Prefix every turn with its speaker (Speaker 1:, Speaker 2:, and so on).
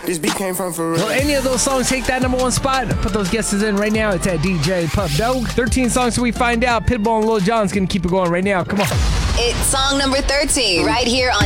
Speaker 1: This beat came from for real.
Speaker 2: Will any of those songs take that number 1 spot? Put those guesses in right now. It's at DJ Pup Dog. 13 songs till we find out. Pitbull and Lil Jon's going to keep it going right now. Come on.
Speaker 3: It's song number 13 right here on